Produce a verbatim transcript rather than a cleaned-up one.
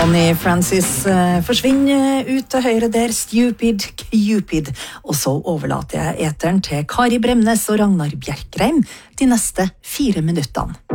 Connie Francis uh, forsvinner ut til høyre der, Stupid Cupid. Og så overlater jeg eteren til Kari Bremnes og Ragnar Bjerkreim de neste fire minuttene.